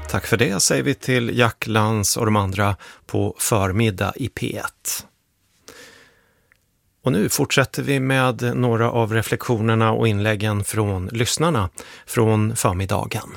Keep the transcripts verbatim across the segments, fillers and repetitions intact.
Tack för det säger vi till Jack Lantz och de andra på Förmiddag i P ett. Och nu fortsätter vi med några av reflektionerna och inläggen från lyssnarna från förmiddagen.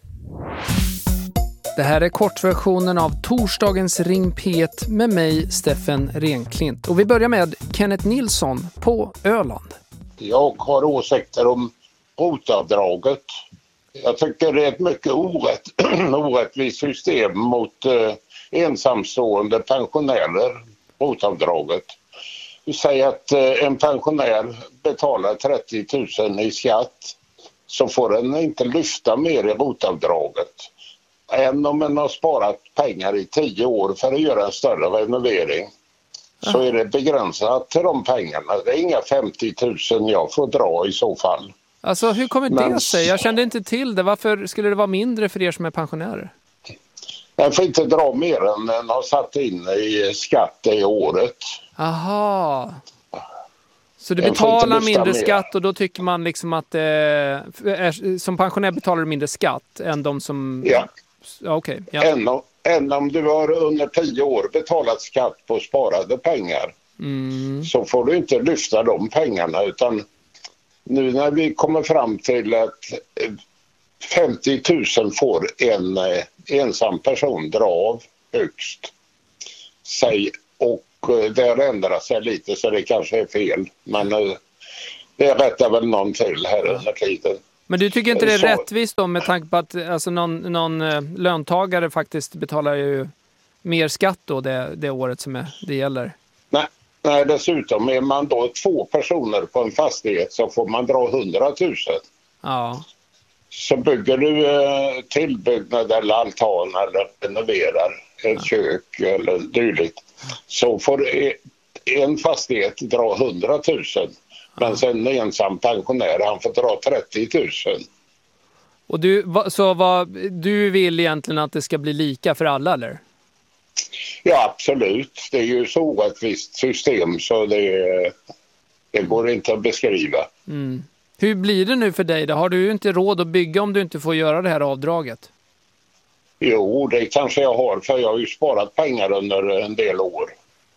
Det här är kortversionen av torsdagens Ring P ett med mig, Steffen Renklint. Och vi börjar med Kenneth Nilsson på Öland. Jag har åsikter om rotavdraget. Jag tycker det är ett mycket orätt, orättvist system mot eh, ensamstående pensionärer, rotavdraget. Vi säger att eh, en pensionär betalar trettio tusen i skatt, så får den inte lyfta mer i rotavdraget än om man har sparat pengar i tio år för att göra en större renovering. Ja. Så är det begränsat till de pengarna. Det är inga femtio tusen jag får dra i så fall. Alltså hur kommer Men, det sig? Jag kände inte till det. Varför skulle det vara mindre för er som är pensionärer? Jag får inte dra mer än den har satt in i skatt i året. Aha. Så du betalar mindre mer skatt och då tycker man liksom att eh, är, som pensionär betalar du mindre skatt än de som... Ja. Ja, okej. Ja. Än, än om du har under tio år betalat skatt på sparade pengar mm. så får du inte lyfta de pengarna, utan nu när vi kommer fram till att femtio tusen får en eh, ensam person dra av högst sig, och eh, det har ändrat sig lite så det kanske är fel, men eh, det rättar väl någon till här under tiden. Men du tycker inte det är så... rättvist då, med tanke på att alltså, någon, någon eh, löntagare faktiskt betalar ju mer skatt då det, det året som är, det gäller? Nej. Nej, dessutom är man då två personer på en fastighet så får man dra hundratusen. Ja. Så bygger du eh, tillbyggnad eller altan eller renoverar ett ja. kök eller dylikt, så får en fastighet dra hundratusen. Men sen en ensam pensionär, han får dra trettio tusen. Och du, så vad, du vill egentligen att det ska bli lika för alla, eller? Ja, absolut. Det är ju så orättvist system så det, det går inte att beskriva. Mm. Hur blir det nu för dig då? Har du inte råd att bygga om du inte får göra det här avdraget? Jo, det kanske jag har, för jag har ju sparat pengar under en del år.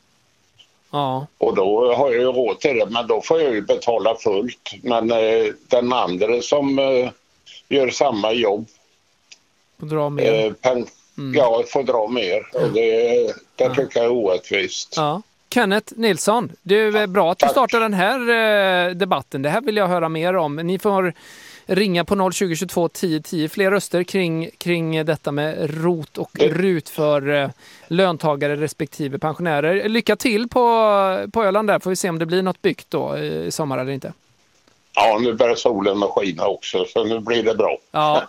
Ja. Och då har jag ju råd till det, men då får jag ju betala fullt. Men eh, den andra som eh, gör samma jobb får dra mer. Eh, pen- mm. Ja, får dra mer. Och det, det ja. tycker jag är orättvist. Ja. Kenneth Nilsson, det är bra att du startar den här eh, debatten. Det här vill jag höra mer om. Ni får ringa på noll tjugo tjugotvå tio tio. Fler röster kring, kring detta med rot och det... rut för eh, löntagare respektive pensionärer. Lycka till på, på Öland där. Får vi se om det blir något byggt då i sommar eller inte. Ja, nu börjar solen och skina också, så nu blir det bra. Ja.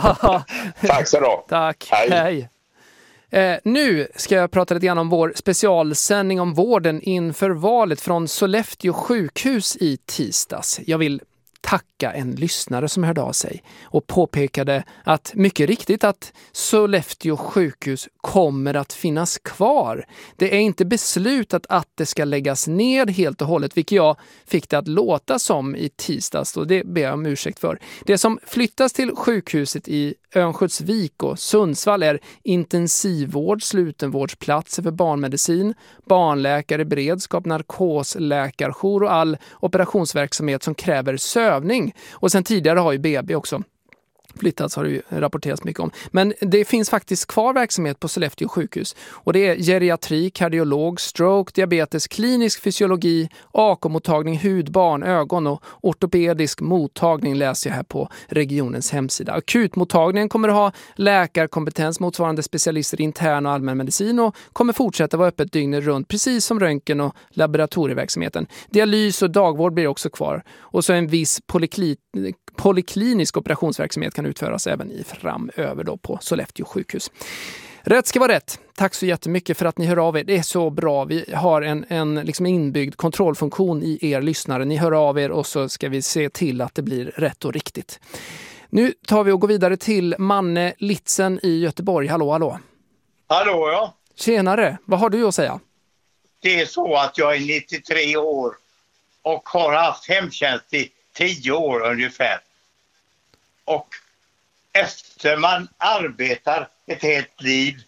Tack så då. Tack. Hej. Hej. Eh, nu ska jag prata lite grann om vår specialsändning om vården inför valet från Sollefteå sjukhus i tisdags. Jag vill tacka en lyssnare som hörde av sig och påpekade att mycket riktigt att Sollefteå sjukhus kommer att finnas kvar. Det är inte beslutat att det ska läggas ned helt och hållet, vilket jag fick det att låta som i tisdags, och det ber jag om ursäkt för. Det som flyttas till sjukhuset i Örnsköldsvik och Sundsvall är intensivvård, slutenvårdsplatser för barnmedicin, barnläkare, beredskap, narkosläkarjour och all operationsverksamhet som kräver sövning. Och sen tidigare har ju B B också flyttats, har det ju rapporterats mycket om. Men det finns faktiskt kvar verksamhet på Sollefteå sjukhus. Och det är geriatri, kardiolog, stroke, diabetes, klinisk fysiologi, A K-mottagning, hud, barn, ögon och ortopedisk mottagning läser jag här på regionens hemsida. Akutmottagningen kommer att ha läkarkompetens motsvarande specialister i intern och allmänmedicin och kommer fortsätta vara öppet dygnet runt, precis som röntgen och laboratorieverksamheten. Dialys och dagvård blir också kvar. Och så en viss polyklinik Polyklinisk operationsverksamhet kan utföras även i framöver då på Sollefteå sjukhus. Rätt ska vara rätt. Tack så jättemycket för att ni hör av er. Det är så bra. Vi har en, en liksom inbyggd kontrollfunktion i er lyssnare. Ni hör av er och så ska vi se till att det blir rätt och riktigt. Nu tar vi och går vidare till Manne Litzen i Göteborg. Hallå, hallå. Hallå, ja. Tjenare. Vad har du att säga? Det är så att jag är nittiotre år och har haft hemtjänst i tio år ungefär. Och efter man arbetar ett helt liv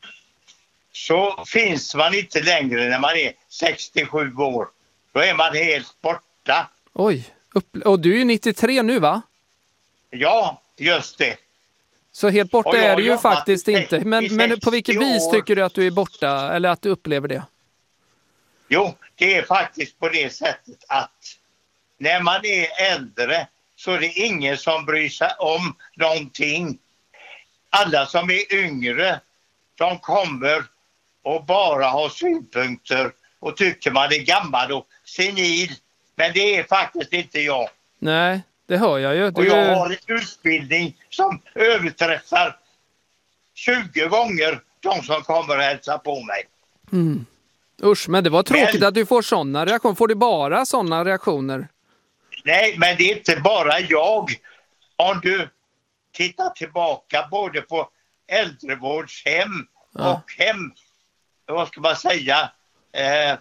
så finns man inte längre när man är sextiosju år. Då är man helt borta. Oj, upp, och du är ju nittiotre nu va? Ja, just det. Så helt borta Och jag är du ju jobbat faktiskt i inte. Men, men på vilket sextio vis år. tycker du att du är borta eller att du upplever det? Jo, det är faktiskt på det sättet att när man är äldre så är det ingen som bryr sig om någonting. Alla som är yngre, de kommer och bara har synpunkter och tycker man är gammal och senil. Men det är faktiskt inte jag. Nej, det hör jag ju. Du... Och jag har en utbildning som överträffar tjugo gånger de som kommer och hälsa på mig. Mm. Usch, men det var tråkigt Men... att du får sådana reaktioner. Får du bara sådana reaktioner? Nej, men det är inte bara jag. Om du tittar tillbaka både på äldrevårdshem Ja. och hem, vad ska man säga, eh,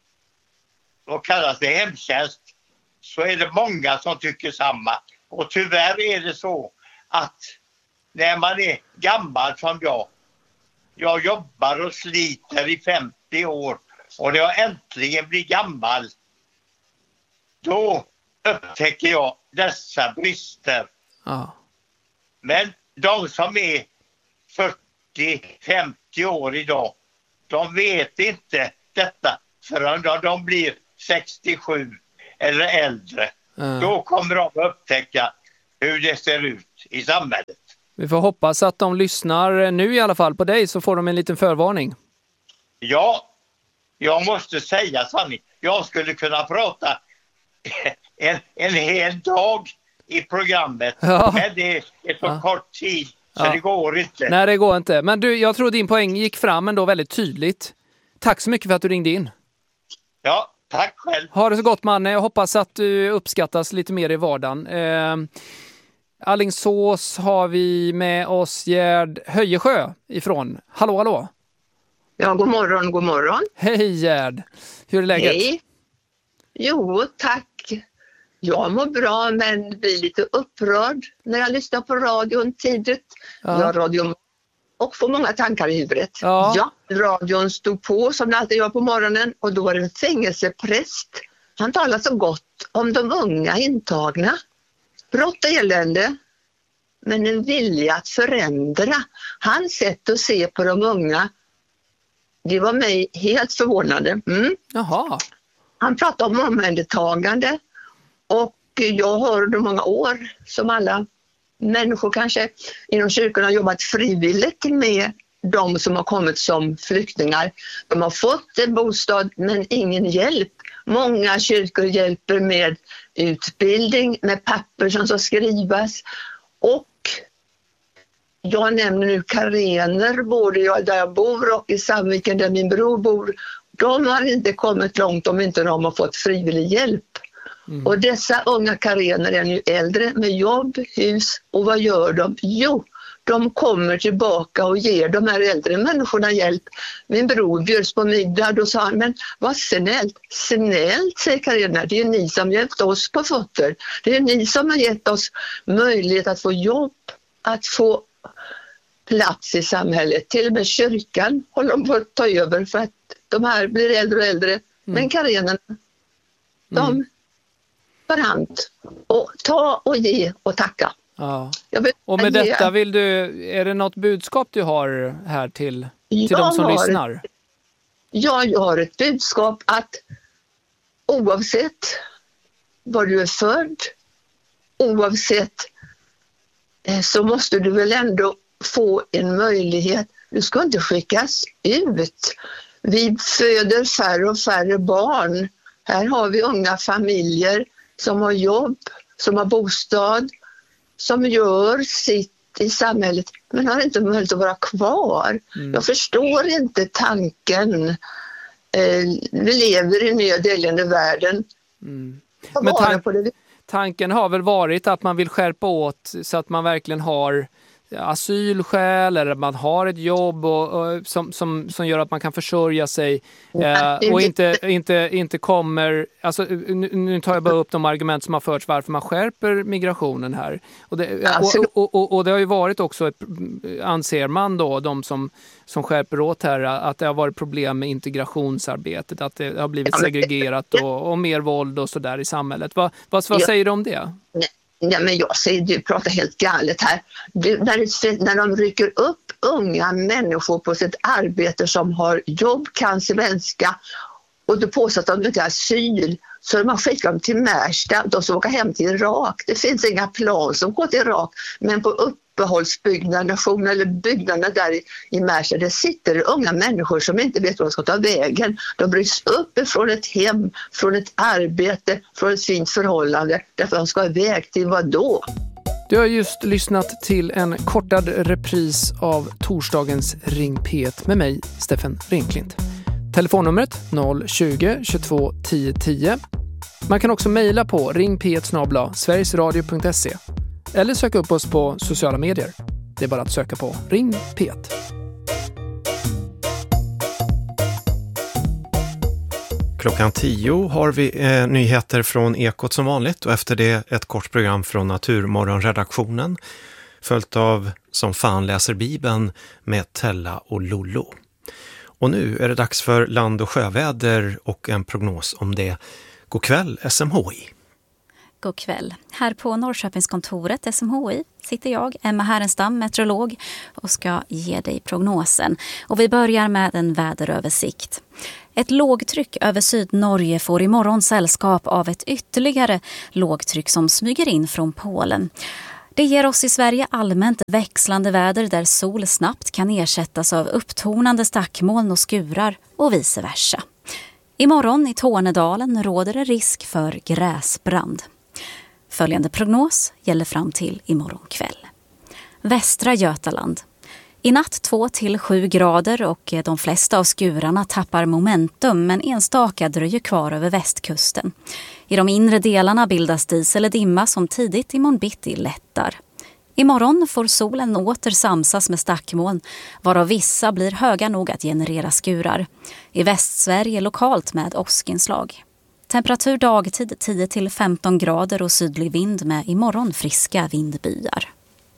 vad kallas det, hemtjänst, så är det många som tycker samma. Och tyvärr är det så att när man är gammal som jag, jag jobbar och sliter i femtio år och när jag äntligen blir gammal, då upptäcker jag dessa brister. Ja. Men de som är fyrtio femtio år idag, de vet inte detta förrän de, de blir sextiosju eller äldre. Ja. Då kommer de att upptäcka hur det ser ut i samhället. Vi får hoppas att de lyssnar nu i alla fall på dig, så får de en liten förvarning. Ja, jag måste säga sanning. Jag skulle kunna prata en, en hel dag i programmet. Ja. Men det är så Ja. kort tid så Ja. det går inte. Nej, det går inte. Men du, jag tror din poäng gick fram ändå väldigt tydligt. Tack så mycket för att du ringde in. Ja, tack själv. Ha det så gott, Manne. Jag hoppas att du uppskattas lite mer i vardagen. Eh, Alingsås har vi med oss Gerd Höjesjö ifrån. Hallå, hallå. Ja, god morgon, god morgon. Hej Gerd. Hur är läget? Hej. Jo, tack. Jag mår bra men blir lite upprörd när jag lyssnar på radion tidigt. Ja. Jag har radio och får många tankar i huvudet. Ja. Ja, radion stod på som det alltid gör på morgonen och då var det en fängelsepräst. Han talade så gott om de unga intagna. Brott och elände, men en vilja att förändra. Hans sätt att se på de unga, det var mig helt förvånande. Mm. Jaha. Han pratade om omhändertagande och jag har under många år, som alla människor kanske inom kyrkan, har jobbat frivilligt med de som har kommit som flyktingar. De har fått en bostad men ingen hjälp. Många kyrkor hjälper med utbildning, med papper som ska skrivas, och jag nämner nu Karener, både jag där jag bor och i Sandviken där min bror bor. De har inte kommit långt om inte de har fått frivillig hjälp. Mm. Och dessa unga Karener är nu äldre med jobb, hus, och vad gör de? Jo, de kommer tillbaka och ger de här äldre människorna hjälp. Min bror bjöds på middag, då sa han, men vad snällt. Snällt, säger Karener, det är ni som hjälpt oss på fötter. Det är ni som har gett oss möjlighet att få jobb, att få plats i samhället. Till och med kyrkan håller de på att ta över för att de här blir äldre och äldre. Mm. Men Karenerna, de Mm. tar hand och ta och ge och tacka. Ja. Vill, Och med ge, detta vill du, är det något budskap du har här till, till jag de som har, lyssnar? Ja, jag har ett budskap att oavsett var du är född, oavsett eh, så måste du väl ändå få en möjlighet. Du ska inte skickas ut. Vi föder färre och färre barn. Här har vi unga familjer som har jobb, som har bostad, som gör sitt i samhället, men har inte möjlighet att vara kvar. Mm. Jag förstår inte tanken. Eh, vi lever i nöd elände världen. Mm. Men tan- tanken har väl varit att man vill skärpa åt så att man verkligen har asylskäl eller man har ett jobb och, och, som, som, som gör att man kan försörja sig eh, och inte, inte, inte kommer... Alltså, nu, nu tar jag bara upp de argument som har förts varför man skärper migrationen här. Och det, och, och, och, och det har ju varit också, ett, anser man då, de som, som skärper åt här, att det har varit problem med integrationsarbetet, att det har blivit segregerat och, och mer våld och sådär i samhället. Vad, vad, vad säger du om det? Ja, men jag säger, du pratar helt galet här. Du, när, det, när de rycker upp unga människor på sitt arbete som har jobb, kan svenska och du påstår att de inte har asyl, så man skickar dem till Märsta, de som åker hem till Irak. Det finns inga plan som går till Irak, men på uppehållsbyggnader eller byggnader där i, i Märsta, det sitter unga människor som inte vet vad de ska ta vägen. De bryts upp från ett hem, från ett arbete, från ett fint förhållande, därför att de ska ha väg till vad då? Du har just lyssnat till en kortad repris av torsdagens Ring P ett med mig, Steffen Ringklint. Telefonnumret noll tjugo, tjugotvå, tio, tio. Man kan också mejla på ring p ett snabel-a sverigesradio punkt se eller söka upp oss på sociala medier. Det är bara att söka på Ring P ett. Klockan tio har vi eh, nyheter från Ekot som vanligt och efter det ett kort program från Naturmorgonredaktionen följt av Som fan läser Bibeln med Tella och Lollo. Och nu är det dags för land- och sjöväder och en prognos om det. God kväll S M H I. God kväll. Här på Norrköpingskontoret S M H I sitter jag, Emma Härenstam, meteorolog, och ska ge dig prognosen. Och vi börjar med en väderöversikt. Ett lågtryck över Sydnorge får imorgon sällskap av ett ytterligare lågtryck som smyger in från Polen. Det ger oss i Sverige allmänt växlande väder där sol snabbt kan ersättas av upptonande stackmoln och skurar och vice versa. Imorgon i Tornedalen råder det risk för gräsbrand. Följande prognos gäller fram till imorgon kväll. Västra Götaland. I natt två till sju grader och de flesta av skurarna tappar momentum men enstaka dröjer kvar över västkusten. I de inre delarna bildas dis eller dimma som tidigt imorgon bitti lättar. Imorgon får solen åter samsas med stackmoln, varav vissa blir höga nog att generera skurar. I Västsverige lokalt med åskinslag. Temperatur dagtid tio till femton grader och sydlig vind med imorgon friska vindbyar.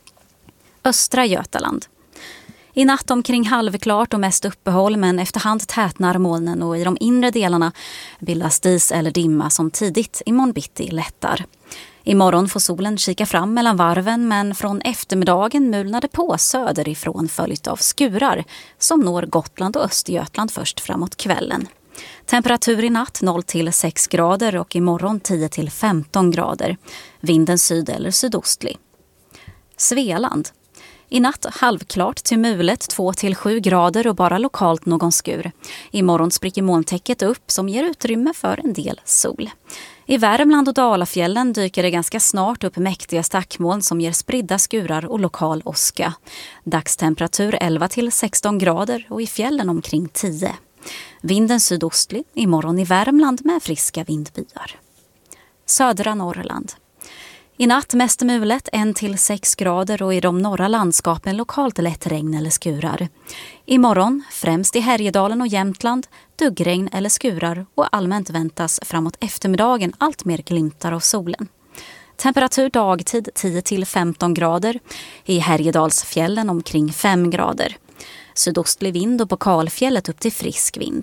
Östra Götaland. I natt omkring halvklart och mest uppehåll men efterhand tätnar molnen och i de inre delarna bildas dis eller dimma som tidigt imorgon bitti lättar. Imorgon får solen kika fram mellan varven men från eftermiddagen mulnar det på söderifrån följt av skurar som når Gotland och Östergötland först framåt kvällen. Temperatur i natt noll till sex grader och imorgon tio till femton grader. Vinden syd eller sydostlig. Svealand. I natt halvklart till mulet två till sju grader och bara lokalt någon skur. Imorgon spricker molntäcket upp som ger utrymme för en del sol. I Värmland och Dalafjällen dyker det ganska snart upp mäktiga stackmoln som ger spridda skurar och lokal åska. Dagstemperatur elva till sexton grader och i fjällen omkring tio. Vinden sydostlig, imorgon i Värmland med friska vindbyar. Södra Norrland. I natt mest mulet en till sex grader och i de norra landskapen lokalt lätt regn eller skurar. Imorgon, främst i Härjedalen och Jämtland, duggregn eller skurar och allmänt väntas framåt eftermiddagen allt mer glimtar av solen. Temperatur dagtid tio till femton grader, i Härjedalsfjällen omkring fem grader. Sydostlig vind och på Kalfjället upp till frisk vind.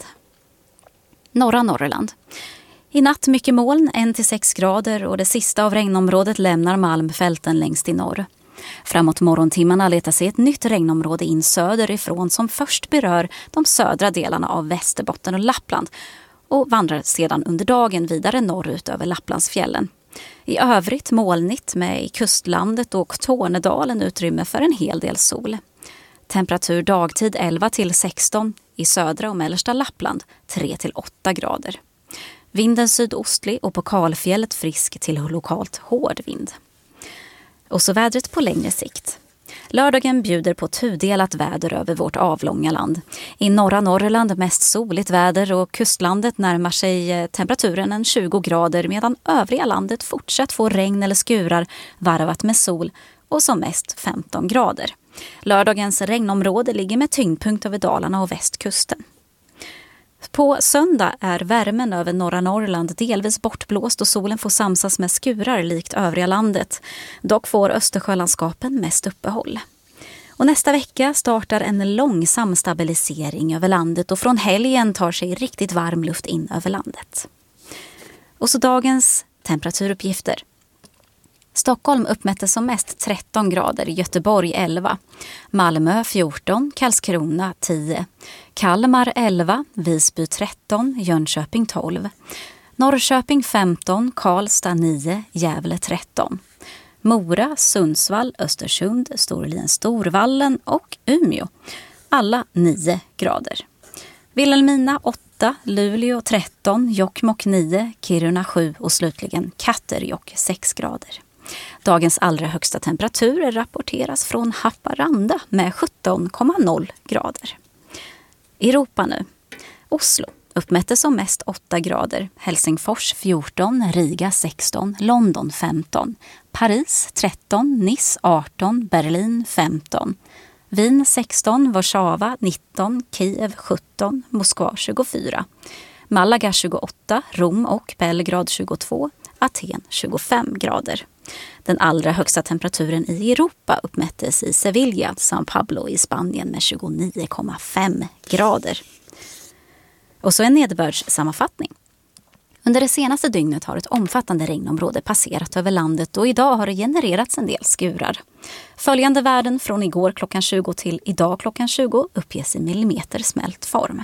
Norra Norrland. I natt mycket moln, en till sex grader och det sista av regnområdet lämnar Malmfälten längst i norr. Framåt morgontimmarna letar sig ett nytt regnområde in söderifrån som först berör de södra delarna av Västerbotten och Lappland och vandrar sedan under dagen vidare norrut över Lapplandsfjällen. I övrigt molnigt med i kustlandet och Tornedalen utrymme för en hel del sol. Temperatur dagtid elva till sexton, i södra och mellersta Lappland tre till åtta grader. Vinden sydostlig och på Kalfjället frisk till lokalt hård vind. Och så vädret på längre sikt. Lördagen bjuder på tudelat väder över vårt avlånga land. I norra Norrland mest soligt väder och kustlandet närmar sig temperaturen en tjugo grader medan övriga landet fortsatt får regn eller skurar varvat med sol och som mest femton grader. Lördagens regnområde ligger med tyngdpunkt över Dalarna och västkusten. På söndag är värmen över norra Norrland delvis bortblåst och solen får samsas med skurar likt övriga landet. Dock får Östersjölandskapen mest uppehåll. Och nästa vecka startar en långsam stabilisering över landet och från helgen tar sig riktigt varm luft in över landet. Och så dagens temperaturuppgifter. Stockholm uppmättes som mest tretton grader, Göteborg elva, Malmö fjorton, Karlskrona tio, Kalmar elva, Visby tretton, Jönköping tolv, Norrköping femton, Karlstad nio, Gävle tretton, Mora, Sundsvall, Östersund, Storlien, Storvallen och Umeå, alla nio grader. Vilhelmina åtta, Luleå tretton, Jokkmokk nio, Kiruna sju och slutligen Katterjåkk sex grader. Dagens allra högsta temperatur rapporteras från Haparanda med sjutton komma noll grader. Europa nu. Oslo uppmättes som mest åtta grader, Helsingfors fjorton, Riga sexton, London femton, Paris tretton, Nice arton, Berlin femton, Wien sexton, Warszawa nitton, Kiev sjutton, Moskva tjugofyra, Malaga tjugoåtta, Rom och Belgrad tjugotvå, Aten tjugofem grader. Den allra högsta temperaturen i Europa uppmättes i Sevilla, São Pablo i Spanien med tjugonio komma fem grader. Och så en nederbördssammanfattning. Under det senaste dygnet har ett omfattande regnområde passerat över landet och idag har det genererats en del skurar. Följande värden från igår klockan tjugo till idag klockan tjugo uppges i millimeter smält form.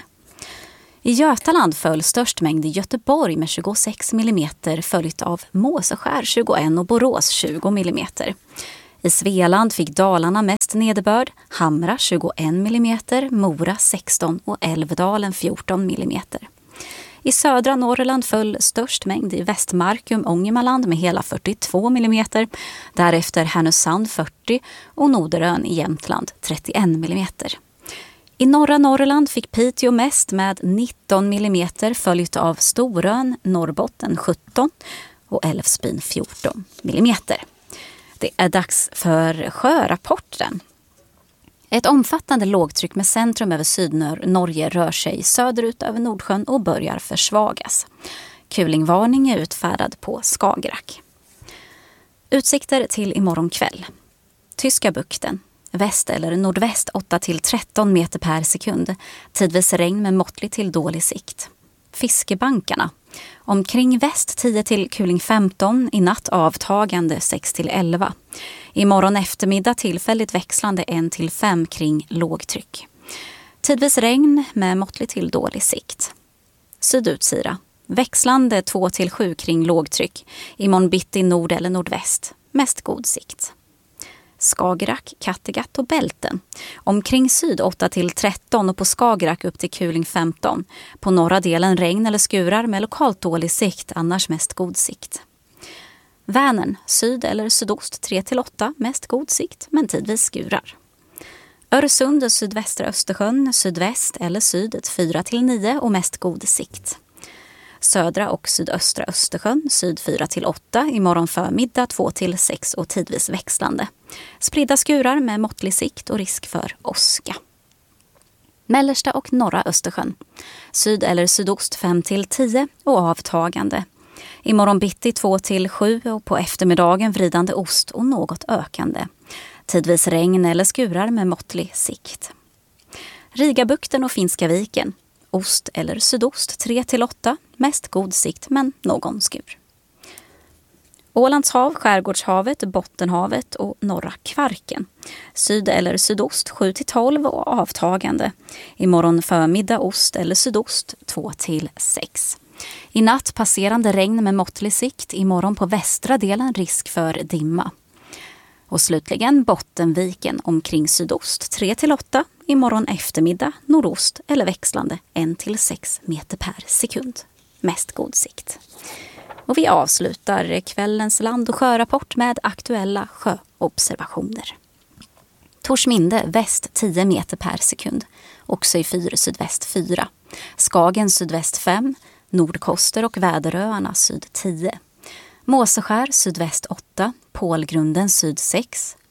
I Götaland föll störst mängd i Göteborg med tjugosex millimeter följt av Måseskär tjugoen och Borås tjugo millimeter. I Svealand fick Dalarna mest nederbörd, Hamra tjugoen millimeter, Mora sexton och Älvdalen fjorton millimeter. I södra Norrland föll störst mängd i Västmarkum, Ångermanland med hela fyrtiotvå millimeter, därefter Härnösand fyrtio och Norderön i Jämtland trettioen millimeter. I norra Norrland fick Piteå mest med nitton millimeter följt av Storön, Norrbotten sjutton och Älvsbyn fjorton millimeter. Det är dags för sjörapporten. Ett omfattande lågtryck med centrum över Sydnorge rör sig söderut över Nordsjön och börjar försvagas. Kulingvarning är utfärdad på Skagerrak. Utsikter till imorgon kväll. Tyska bukten. Väst eller nordväst åtta till tretton meter per sekund. Tidvis regn med måttlig till dålig sikt. Fiskebankarna. Omkring väst tio till kuling femton, i natt avtagande sex till elva. Imorgon eftermiddag tillfälligt växlande ett till fem kring lågtryck. Tidvis regn med måttlig till dålig sikt. Sydutsira. Växlande två till sju kring lågtryck. Imorgon bitti nord eller nordväst. Mest god sikt. Skagerrak, Kattegatt och Bälten. Omkring syd åtta till tretton och på Skagerrak upp till kuling femton. På norra delen regn eller skurar med lokalt dålig sikt, annars mest god sikt. Vänern, syd eller sydost tre till åtta, mest god sikt men tidvis skurar. Öresund och sydvästra Östersjön, sydväst eller syd fyra till nio och mest god sikt. Södra och sydöstra Östersjön, syd fyra till åtta, imorgon förmiddag två till sex och tidvis växlande. Spridda skurar med måttlig sikt och risk för åska. Mellersta och norra Östersjön, syd eller sydost fem till tio och avtagande. Imorgon bitti två till sju och på eftermiddagen vridande ost och något ökande. Tidvis regn eller skurar med måttlig sikt. Rigabukten och Finska viken. Ost eller sydost tre till åtta, mest god sikt men någon skur. Ålands hav, Skärgårdshavet, Bottenhavet och norra Kvarken. Syd eller sydost sju till tolv och avtagande. Imorgon förmiddag ost eller sydost två till sex. I natt passerande regn med måttlig sikt, imorgon på västra delen risk för dimma. Och slutligen Bottenviken omkring sydost tre till åtta, imorgon eftermiddag nordost eller växlande ett till sex meter per sekund. Mest god sikt. Och vi avslutar kvällens land- och sjörapport med aktuella sjöobservationer. Torsminde väst tio meter per sekund, också i fyr sydväst fyra. Skagen sydväst fem, Nordkoster och Väderöarna syd tio. Måseskär sydväst åtta, Pålgrunden syd sex,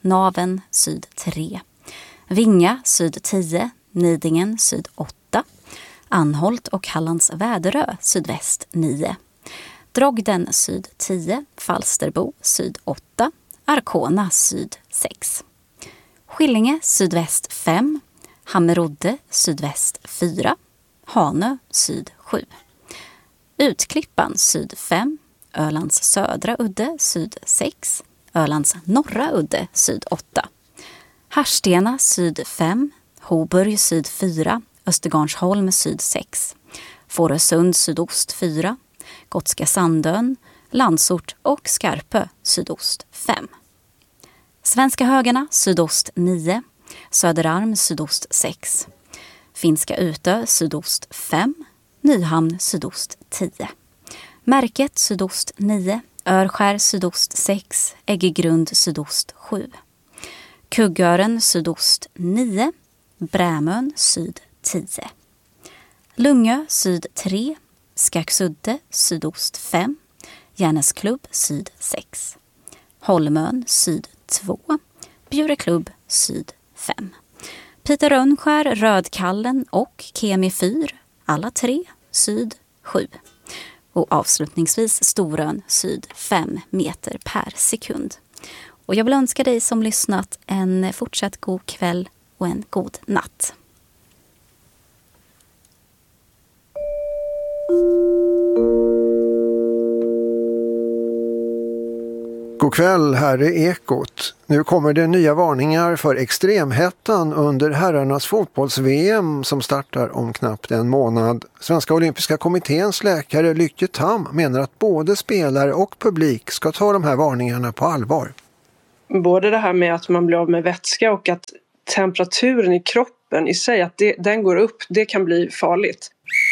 Naven syd tre. Vinga syd tio. Nidingen syd åtta. Anholt och Hallands Väderö sydväst nio. Drogden syd tio. Falsterbo syd åtta. Arkona syd sex. Skillinge sydväst fem. Hammerodde sydväst fyra. Hanö syd sju. Utklippan syd fem. Ölands södra udde syd sex. Ölands norra udde syd åtta. Harstena syd fem. Hoburg syd fyra. Östergarnsholm syd sex. Fårösund sydost fyra. Gotska Sandön, Landsort och Skarpö sydost fem. Svenska Högarna sydost nio. Söderarm sydost sex. Finska Utö sydost fem. Nyhamn sydost tio. Märket sydost nio. Örskär sydost sex. Äggegrund sydost sju. Kuggören sydost nio. Brämön syd tio. Lungö syd tre. Skaksudde sydost fem. Järnesklubb syd sex. Holmön syd två. Bjureklubb syd fem. Peter Rönnskär, Rödkallen och Kemi fyr, alla tre syd sju. Och avslutningsvis Storön syd fem meter per sekund. Och jag vill önska dig som lyssnat en fortsatt god kväll och en god natt. God kväll, här är Ekot. Nu kommer det nya varningar för extremhettan under herrarnas fotbolls-V M som startar om knappt en månad. Svenska olympiska kommitténs läkare Lycke Tam menar att både spelare och publik ska ta de här varningarna på allvar. Både det här med att man blir av med vätska och att temperaturen i kroppen i sig, att det, den går upp, det kan bli farligt.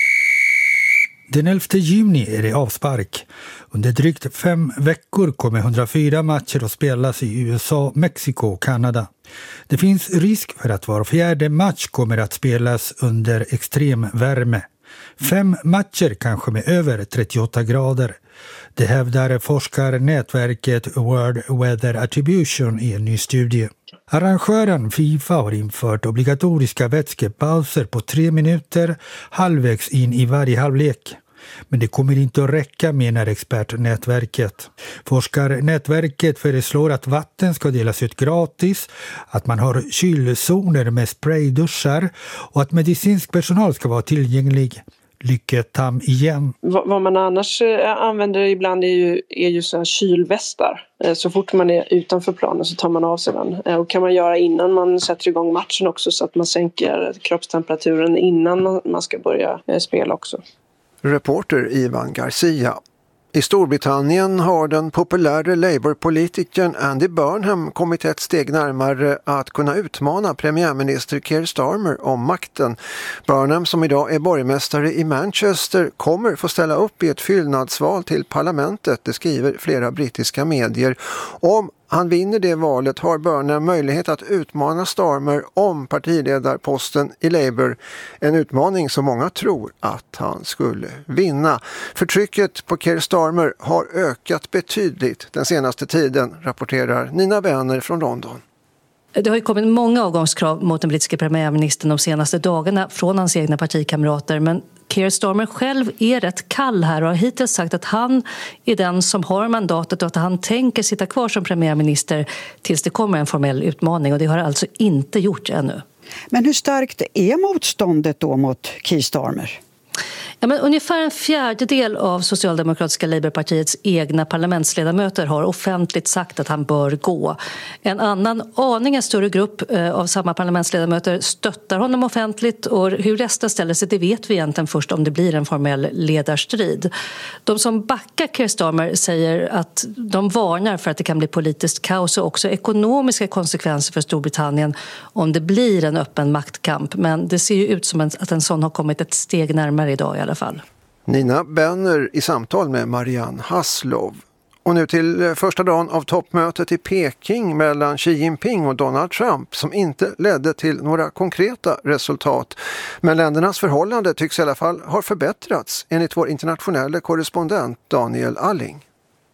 Den elfte juni är det avspark. Under drygt fem veckor kommer hundrafyra matcher att spelas i U S A, Mexiko och Kanada. Det finns risk för att var fjärde match kommer att spelas under extrem värme. Fem matcher kanske med över trettioåtta grader. Det hävdar forskarnätverket World Weather Attribution i en ny studie. Arrangören FIFA har infört obligatoriska vätskepauser på tre minuter halvvägs in i varje halvlek. Men det kommer inte att räcka, menar expertnätverket. Forskarnätverket föreslår att vatten ska delas ut gratis, att man har kylzoner med sprayduschar och att medicinsk personal ska vara tillgänglig. Lycke Tam igen. Vad man annars använder ibland är ju, är ju såna kylvästar. Så fort man är utanför planen så tar man av sig den. Och kan man göra innan man sätter igång matchen också, så att man sänker kroppstemperaturen innan man ska börja spela också. Reporter Ivan Garcia. I Storbritannien har den populära Labour-politikern Andy Burnham kommit ett steg närmare att kunna utmana premiärminister Keir Starmer om makten. Burnham, som idag är borgmästare i Manchester, kommer få ställa upp i ett fyllnadsval till parlamentet, det skriver flera brittiska medier. Om han vinner det valet har Burnham möjlighet att utmana Starmer om partiledarposten i Labour. En utmaning som många tror att han skulle vinna. Förtrycket på Keir Starmer har ökat betydligt den senaste tiden, rapporterar Nina Benner från London. Det har ju kommit många avgångskrav mot den brittiska premiärministern de senaste dagarna från hans egna partikamrater, men Keir Starmer själv är rätt kall här och har hittills sagt att han är den som har mandatet och att han tänker sitta kvar som premiärminister tills det kommer en formell utmaning, och det har alltså inte gjort ännu. Men hur starkt är motståndet då mot Keir Starmer? Ja, men ungefär en fjärdedel av Socialdemokratiska Labourpartiets egna parlamentsledamöter har offentligt sagt att han bör gå. En annan aningen större grupp eh, av samma parlamentsledamöter stöttar honom offentligt, och hur resten ställer sig, det vet vi egentligen först om det blir en formell ledarstrid. De som backar Keir Starmer säger att de varnar för att det kan bli politiskt kaos och också ekonomiska konsekvenser för Storbritannien om det blir en öppen maktkamp. Men det ser ju ut som att en sån har kommit ett steg närmare idag i alla fall. Nina Benner i samtal med Marianne Haslov. Och nu till första dagen av toppmötet i Peking mellan Xi Jinping och Donald Trump, som inte ledde till några konkreta resultat. Men ländernas förhållande tycks i alla fall ha förbättrats, enligt vår internationella korrespondent Daniel Alling.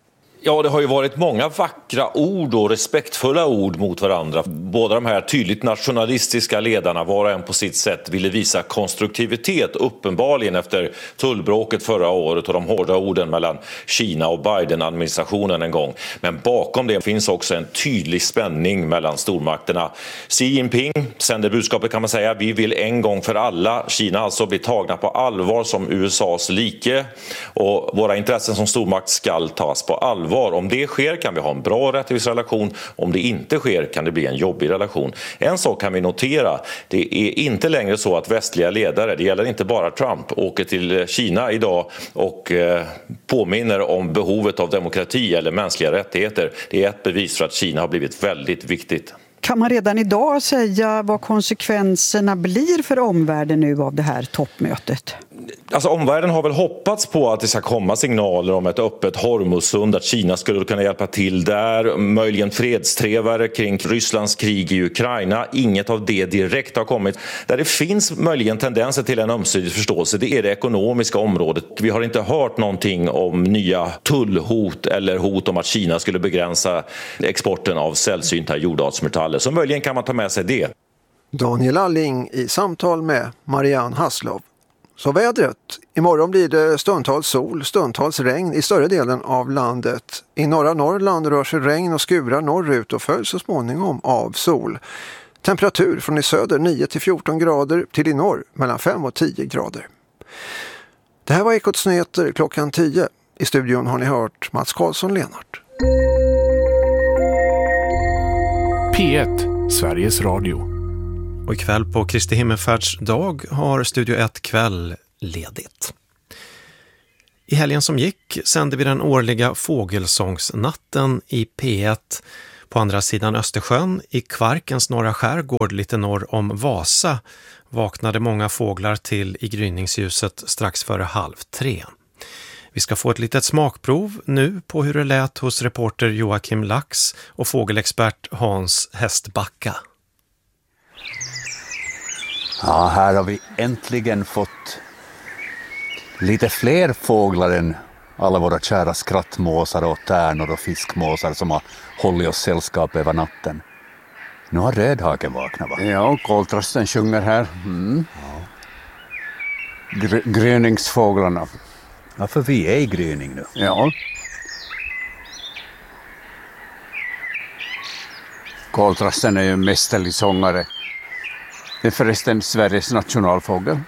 Ja, det har ju varit många vackra ord och respektfulla ord mot varandra. Båda de här tydligt nationalistiska ledarna, var och en på sitt sätt, ville visa konstruktivitet uppenbarligen efter tullbråket förra året och de hårda orden mellan Kina och Biden-administrationen en gång. Men bakom det finns också en tydlig spänning mellan stormakterna. Xi Jinping sänder budskapet, kan man säga, vi vill en gång för alla Kina alltså bli tagna på allvar som U S A:s like, och våra intressen som stormakt ska tas på allvar. Om det sker kan vi ha en bra och rättvis relation. Om det inte sker kan det bli en jobbig relation. En sak kan vi notera. Det är inte längre så att västliga ledare, det gäller inte bara Trump, åker till Kina idag och eh, påminner om behovet av demokrati eller mänskliga rättigheter. Det är ett bevis för att Kina har blivit väldigt viktigt. Kan man redan idag säga vad konsekvenserna blir för omvärlden nu av det här toppmötet? Alltså omvärlden har väl hoppats på att det ska komma signaler om ett öppet Hormuzsund, att Kina skulle kunna hjälpa till där, möjligen fredstrevare kring Rysslands krig i Ukraina. Inget av det direkt har kommit. Där det finns möjligen tendenser till en ömsesidig förståelse, det är det ekonomiska området. Vi har inte hört någonting om nya tullhot eller hot om att Kina skulle begränsa exporten av sällsynta jordartsmetaller. Så möjligen kan man ta med sig det. Daniel Alling i samtal med Marianne Hasslov. Så vädret. Imorgon blir det stundtals sol, stundtals regn i större delen av landet. I norra Norrland rör sig regn och skurar norrut och följs så småningom av sol. Temperatur från i söder nio till fjorton grader till i norr mellan fem och tio grader. Det här var Ekots nyheter klockan tio. I studion har ni hört Mats Karlsson-Lenart. P ett, Sveriges Radio. Och ikväll på Kristi himmelfärds dag har Studio ett kväll ledigt. I helgen som gick sände vi den årliga fågelsångsnatten i P ett på andra sidan Östersjön. I Kvarkens norra skärgård lite norr om Vasa vaknade många fåglar till i gryningsljuset strax före halv tre. Vi ska få ett litet smakprov nu på hur det lät hos reporter Joakim Lax och fågelexpert Hans Hästbacka. Ja, här har vi äntligen fått lite fler fåglar än alla våra kära skrattmåsar och tärnor och fiskmåsar som har hållit oss sällskap över natten. Nu har rödhaken vaknat, va? Ja, och koltrasten sjunger här. Mm. Ja. Gr- gryningsfåglarna. Ja, för vi är i gryning nu. Ja. Koltrasten är ju en mästerlig sångare. Det är förresten Sveriges nationalfågel.